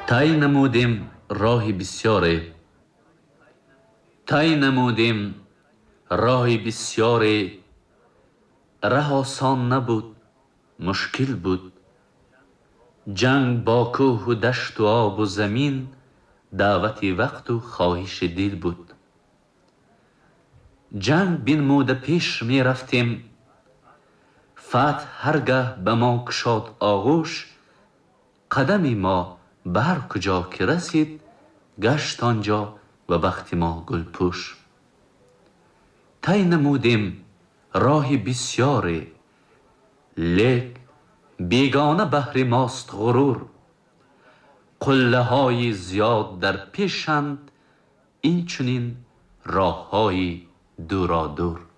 طی نمودیم راهی بسیاره، طی نمودیم راهی بسیاره. ره آسان نبود، مشکل بود. جنگ با کوه و دشت و آب و زمین دعوت وقت و خواهش دل بود. جنگ بنموده پیش می رفتیم، فتح هرگه به ما کشاد آغوش. قدم ما به هر کجا که رسید، گشت آنجا و بخت ما گل پوش. طی نمودیم راه بسیاری، لیک بیگانه بهر ماست غرور. قله های زیاد در پیشند، این چنین راه های دورا دور.